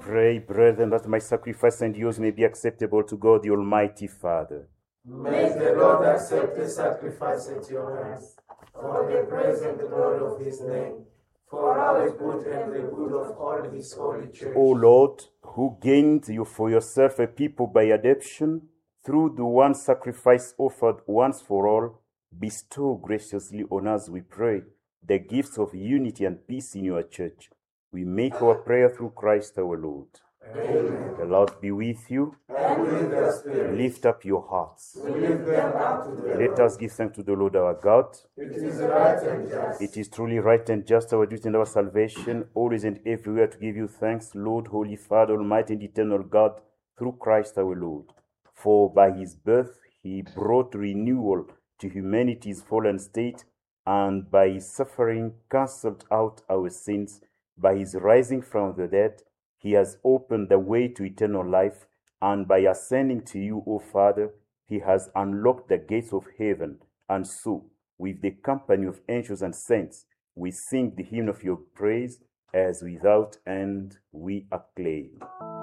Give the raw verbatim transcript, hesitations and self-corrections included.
Pray, brethren, that my sacrifice and yours may be acceptable to God, the Almighty Father. May the Lord accept the sacrifice at your hands, for the praise and glory of his name, for our good and the good of all his holy church. O Lord, who gained you for yourself a people by adoption, through the one sacrifice offered once for all, bestow graciously on us, we pray, the gifts of unity and peace in your church. We make our prayer through Christ our Lord. Amen. The Lord be with you. And with your spirit. Lift up your hearts. We lift them up to the Let Lord. us give thanks to the Lord our God. It is right and just. It is truly right and just, our duty and our salvation, always and everywhere to give you thanks, Lord, Holy Father, Almighty and eternal God, through Christ our Lord. For by his birth he brought renewal to humanity's fallen state, and by his suffering cancelled out our sins. By his rising from the dead, he has opened the way to eternal life, and by ascending to you, O Father, he has unlocked the gates of heaven. And so, with the company of angels and saints, we sing the hymn of your praise, as without end we acclaim.